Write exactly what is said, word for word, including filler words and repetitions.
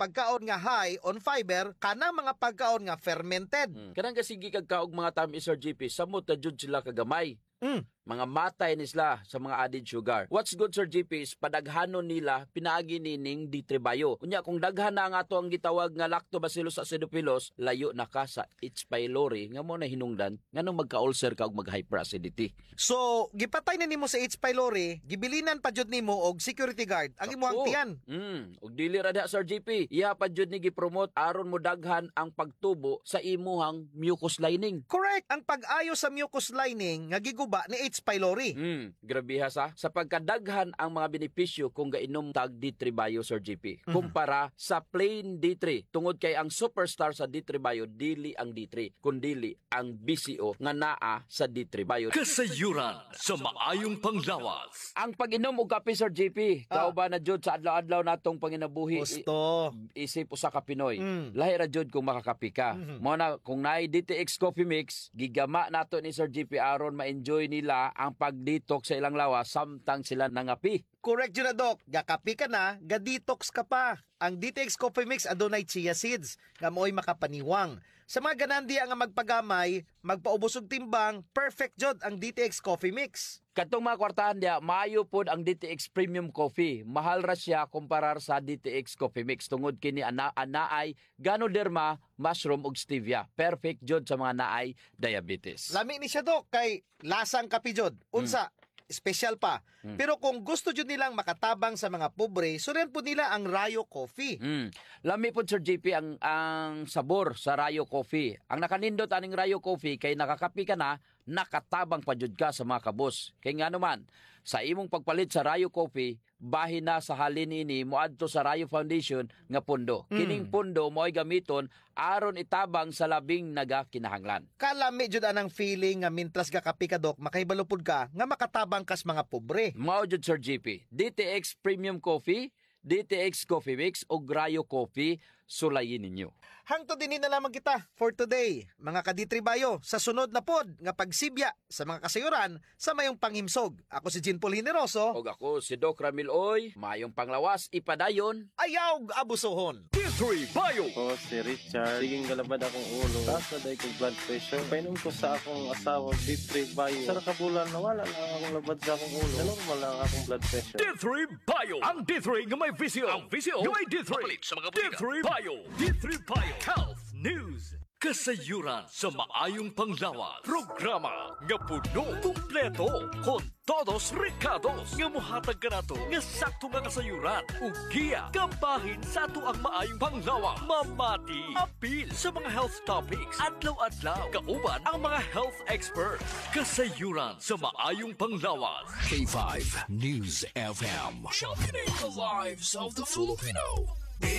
pagkaon nga high on fiber kanang mga pagkaon nga fermented. Hmm. Kanang kasigi kag kaog mga tamis, Sir G P, samot na jud sila kagamay. Mm. Mga matay ni sila sa mga added sugar. What's good, Sir G P, is padaghanon nila pinaagi nining D three Bio. Unya kung daghan na nga to ang gitawag nga Lactobacillus acidophilus, layo na ka sa H. pylori nga mo na hinungdan nganong magka-ulcer ka og mag-hyperacidity. So, gipatay na nimo sa H. pylori, gibilinan pa jud nimo og security guard ang imong tiyan. Mm, og dili ra diha, Sir G P. Iha pa jud ni gipromote aron mo daghan ang pagtubo sa imuhang mucus lining. Correct. Ang pag-ayo sa mucus lining nga giguba ni H. pylori. Hmm, grabe ha sa. Sa pagkadaghan ang mga benepisyo kung gainom tag D three Bio, Sir G P. Kumpara sa plain D three. Tungod kay ang superstar sa D three Bio, dili ang D three, kundili ang B C O nga naa sa D three Bio. Kasayuran sa maayong panglawas. Ang pag-inom og kape, Sir G P, Ah. kauban na jud sa adlaw-adlaw natong panginabuhi. Gusto. I- isip usa ka Pinoy. Mm. Lahi ra jud kung makakapi ka. Mo na kung naay D T X Coffee Mix, gigama nato ni Sir G P aron ma-enjoy nila ang pag-detox sa ilang lawas samtang sila nangapi. Correct yun na, Doc. Gakapi ka na, ga-detox ka pa. Ang D T X Coffee Mix adunay chia seeds nga mo'y makapaniwang. Sa mga ganandi nga magpagamay, magpaubos og timbang, perfect jud ang D T X Coffee Mix. Katong mga kwartahan dia, maayo pod ang D T X Premium Coffee. Mahal ra siya kumparar sa D T X Coffee Mix tungod kini ana anaay Ganoderma, mushroom ug stevia. Perfect jud sa mga naay diabetes. Lami ni siya, Doc, kay lasang kapi jud. Unsa, special pa. Pero kung gusto jud nilang makatabang sa mga pobre, suren po nila ang Rayo Coffee. Mm. Lami po, Sir J P, ang, ang sabor sa Rayo Coffee. Ang nakanindot aning Rayo Coffee kay nakakapi ka na, nakatabang pa jud ka sa mga kabos. Kay nga naman, sa imong pagpalit sa Rayo Coffee, bahin na sa halin ini moadto sa Rayo Foundation nga pundo. Kining pundo mo'y gamiton aron itabang sa labing nagakinahanglan. Kalami jud anang feeling nga mintras gakapi ka, Doc, makaibalupod ka nga makatabang kas mga pobre. Mao jud, Sir J P, D T X Premium Coffee, D T X Coffee Mix o Rayo Coffee, sulayin ninyo. Hangtod din na lamang kita for today. Mga kaditribayo, sa sunod na pod nga pagsibya sa mga kasayuran sa mayong panghimsog. Ako si Jean Paul Generoso. Og ako si Doc Ramil Oy, mayong panglawas ipadayon. Ayaw abusohon. D three Bio. Ako si Richard. Siging galabad akong ulo. Taas na dahil kong blood pressure. Painom ko sa akong asawang D three Bio. Sa kabulan, nawala lang akong labad sa akong ulo. Normal lang akong blood pressure. D three Bio. Ang D three nga may visio. Ang visio nga may D three. D three Bio. D three Bio. Health News. Kasayuran sa maayong panglawas. Programa nga puno, kumpleto, con todos recados nga muhatag ka nato nga sakto nga kasayuran ug giya kabahin sa ato ang maayong panglawas. Mamati, apil sa mga health topics, adlaw-adlaw, kauban ang mga health experts. Kasayuran sa maayong panglawas. K five News F M. Championing the lives of the Filipino.